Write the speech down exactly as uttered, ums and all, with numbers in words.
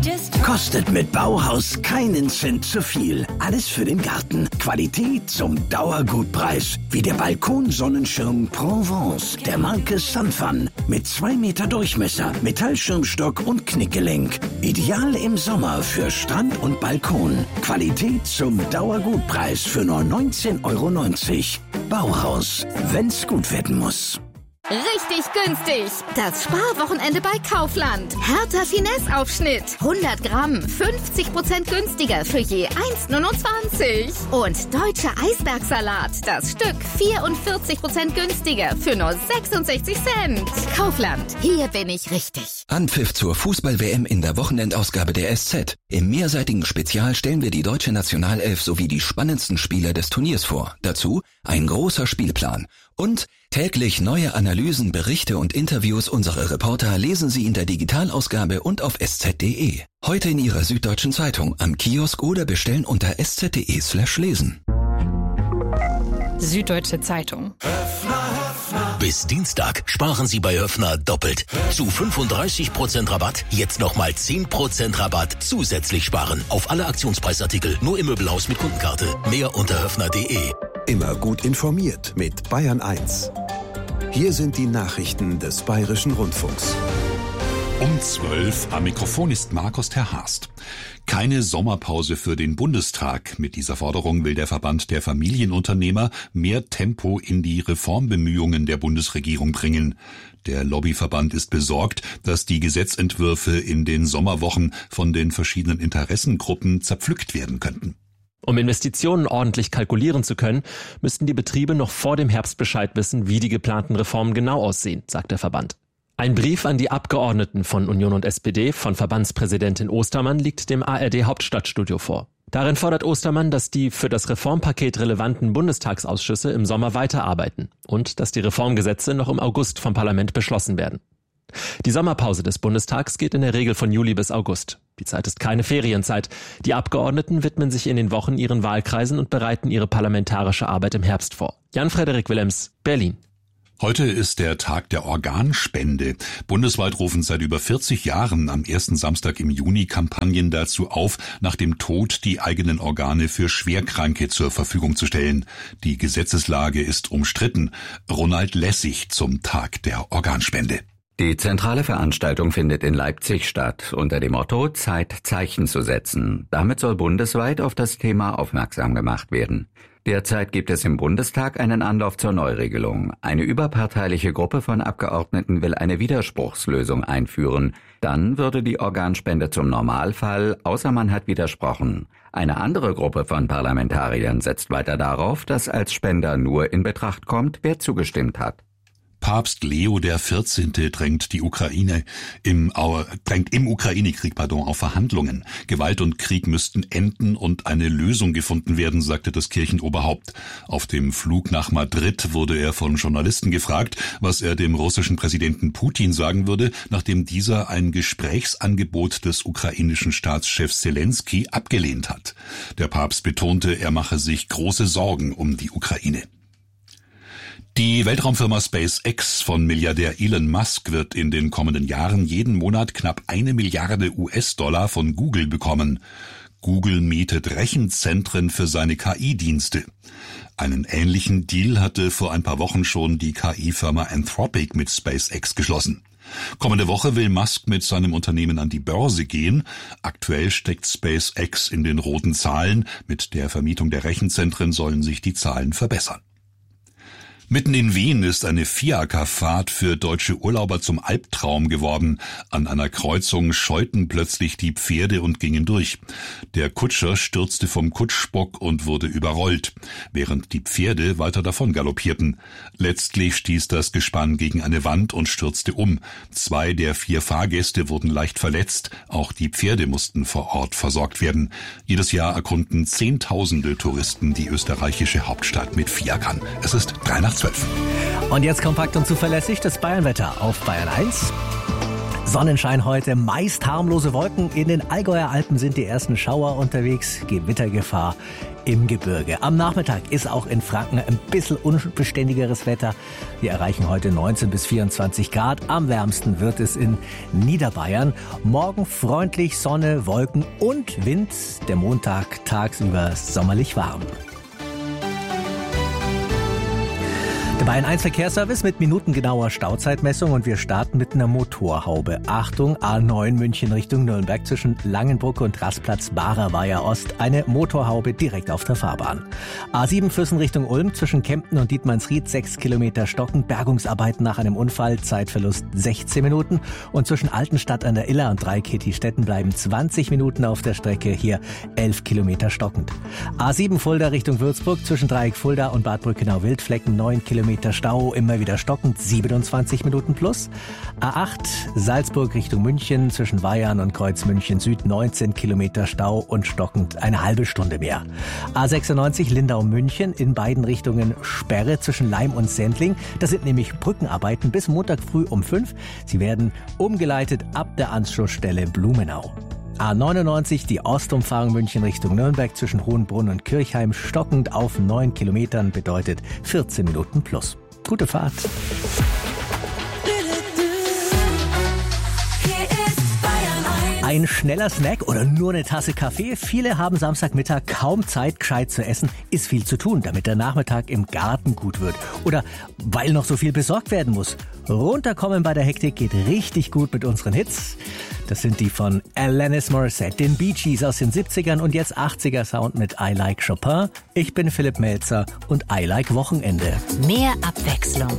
Kostet mit Bauhaus keinen Cent zu viel. Alles für den Garten. Qualität zum Dauergutpreis. Wie der Balkonsonnenschirm Provence der Marke Sunfun. Mit zwei Meter Durchmesser, Metallschirmstock und Knickgelenk. Ideal im Sommer für Strand und Balkon. Qualität zum Dauergutpreis für nur neunzehn Euro neunzig. Bauhaus, wenn's gut werden muss. Richtig günstig. Das Sparwochenende bei Kaufland. Hertha Finesse-Aufschnitt. hundert Gramm, fünfzig Prozent günstiger für je eins Komma neunundzwanzig. Und deutscher Eisbergsalat. Das Stück vierundvierzig Prozent günstiger für nur sechsundsechzig Cent. Kaufland. Hier bin ich richtig. Anpfiff zur Fußball-W M in der Wochenendausgabe der S Z. Im mehrseitigen Spezial stellen wir die deutsche Nationalelf sowie die spannendsten Spieler des Turniers vor. Dazu ein großer Spielplan. Und täglich neue Analysen, Berichte und Interviews unserer Reporter lesen Sie in der Digitalausgabe und auf sz punkt de. Heute in Ihrer Süddeutschen Zeitung, am Kiosk oder bestellen unter sz punkt de slash lesen. Süddeutsche Zeitung. Bis Dienstag sparen Sie bei Höffner doppelt. Zu fünfunddreißig Prozent Rabatt, jetzt nochmal zehn Prozent Rabatt zusätzlich sparen. Auf alle Aktionspreisartikel, nur im Möbelhaus mit Kundenkarte. Mehr unter höffner punkt de. Immer gut informiert mit Bayern eins. Hier sind die Nachrichten des Bayerischen Rundfunks. Um zwölf am Mikrofon ist Markus Terhorst. Keine Sommerpause für den Bundestag. Mit dieser Forderung will der Verband der Familienunternehmer mehr Tempo in die Reformbemühungen der Bundesregierung bringen. Der Lobbyverband ist besorgt, dass die Gesetzentwürfe in den Sommerwochen von den verschiedenen Interessengruppen zerpflückt werden könnten. Um Investitionen ordentlich kalkulieren zu können, müssten die Betriebe noch vor dem Herbst Bescheid wissen, wie die geplanten Reformen genau aussehen, sagt der Verband. Ein Brief an die Abgeordneten von Union und S P D von Verbandspräsidentin Ostermann liegt dem A R D-Hauptstadtstudio vor. Darin fordert Ostermann, dass die für das Reformpaket relevanten Bundestagsausschüsse im Sommer weiterarbeiten und dass die Reformgesetze noch im August vom Parlament beschlossen werden. Die Sommerpause des Bundestags geht in der Regel von Juli bis August. Die Zeit ist keine Ferienzeit. Die Abgeordneten widmen sich in den Wochen ihren Wahlkreisen und bereiten ihre parlamentarische Arbeit im Herbst vor. Jan-Frederik Willems, Berlin. Heute ist der Tag der Organspende. Bundesweit rufen seit über vierzig Jahren am ersten Samstag im Juni Kampagnen dazu auf, nach dem Tod die eigenen Organe für Schwerkranke zur Verfügung zu stellen. Die Gesetzeslage ist umstritten. Ronald Lessig zum Tag der Organspende. Die zentrale Veranstaltung findet in Leipzig statt, unter dem Motto Zeit, Zeichen zu setzen. Damit soll bundesweit auf das Thema aufmerksam gemacht werden. Derzeit gibt es im Bundestag einen Anlauf zur Neuregelung. Eine überparteiliche Gruppe von Abgeordneten will eine Widerspruchslösung einführen. Dann würde die Organspende zum Normalfall, außer man hat widersprochen. Eine andere Gruppe von Parlamentariern setzt weiter darauf, dass als Spender nur in Betracht kommt, wer zugestimmt hat. Papst Leo der vierzehnte drängt die Ukraine im drängt im Ukraine-Krieg pardon auf Verhandlungen. Gewalt und Krieg müssten enden und eine Lösung gefunden werden, sagte das Kirchenoberhaupt. Auf dem Flug nach Madrid wurde er von Journalisten gefragt, was er dem russischen Präsidenten Putin sagen würde, nachdem dieser ein Gesprächsangebot des ukrainischen Staatschefs Selenskyj abgelehnt hat. Der Papst betonte, er mache sich große Sorgen um die Ukraine. Die Weltraumfirma SpaceX von Milliardär Elon Musk wird in den kommenden Jahren jeden Monat knapp eine Milliarde U S-Dollar von Google bekommen. Google mietet Rechenzentren für seine K I-Dienste. Einen ähnlichen Deal hatte vor ein paar Wochen schon die K I-Firma Anthropic mit SpaceX geschlossen. Kommende Woche will Musk mit seinem Unternehmen an die Börse gehen. Aktuell steckt SpaceX in den roten Zahlen. Mit der Vermietung der Rechenzentren sollen sich die Zahlen verbessern. Mitten in Wien ist eine Fiakerfahrt für deutsche Urlauber zum Albtraum geworden. An einer Kreuzung scheuten plötzlich die Pferde und gingen durch. Der Kutscher stürzte vom Kutschbock und wurde überrollt, während die Pferde weiter davon galoppierten. Letztlich stieß das Gespann gegen eine Wand und stürzte um. Zwei der vier Fahrgäste wurden leicht verletzt. Auch die Pferde mussten vor Ort versorgt werden. Jedes Jahr erkunden Zehntausende Touristen die österreichische Hauptstadt mit Fiakern. Es ist drei nach zwölf. Und jetzt kompakt und zuverlässig das Bayernwetter auf Bayern eins. Sonnenschein heute, meist harmlose Wolken. In den Allgäuer Alpen sind die ersten Schauer unterwegs. Gewittergefahr im Gebirge. Am Nachmittag ist auch in Franken ein bisschen unbeständigeres Wetter. Wir erreichen heute neunzehn bis vierundzwanzig Grad. Am wärmsten wird es in Niederbayern. Morgen freundlich Sonne, Wolken und Wind. Der Montag tagsüber sommerlich warm. Der Bayern eins Verkehrsservice mit minutengenauer Stauzeitmessung und wir starten mit einer Motorhaube. Achtung, A neun München Richtung Nürnberg zwischen Langenbrücke und Rastplatz Barer-Weiher Ost. Eine Motorhaube direkt auf der Fahrbahn. A sieben Füssen Richtung Ulm zwischen Kempten und Dietmannsried sechs Kilometer stocken. Bergungsarbeiten nach einem Unfall, Zeitverlust sechzehn Minuten. Und zwischen Altenstadt an der Iller und Dreieckhettistetten bleiben zwanzig Minuten auf der Strecke. Hier elf Kilometer stockend. A sieben Fulda Richtung Würzburg zwischen Dreieck Fulda und Bad Brückenau-Wildflecken neun Kilometer Stau, immer wieder stockend, siebenundzwanzig Minuten plus. A acht Salzburg Richtung München zwischen Weyarn und Kreuz München Süd neunzehn Kilometer Stau und stockend eine halbe Stunde mehr. A sechsundneunzig Lindau München in beiden Richtungen Sperre zwischen Laim und Sendling. Das sind nämlich Brückenarbeiten bis Montag früh um fünf. Sie werden umgeleitet ab der Anschlussstelle Blumenau. A neunundneunzig, die Ostumfahrung München Richtung Nürnberg zwischen Hohenbrunn und Kirchheim stockend auf neun Kilometern bedeutet vierzehn Minuten plus. Gute Fahrt. Ein schneller Snack oder nur eine Tasse Kaffee? Viele haben Samstagmittag kaum Zeit, gescheit zu essen. Ist viel zu tun, damit der Nachmittag im Garten gut wird. Oder weil noch so viel besorgt werden muss. Runterkommen bei der Hektik geht richtig gut mit unseren Hits. Das sind die von Alanis Morissette, den Bee Gees aus den siebzigern und jetzt achtziger Sound mit I Like Chopin. Ich bin Philipp Melzer und I Like Wochenende. Mehr Abwechslung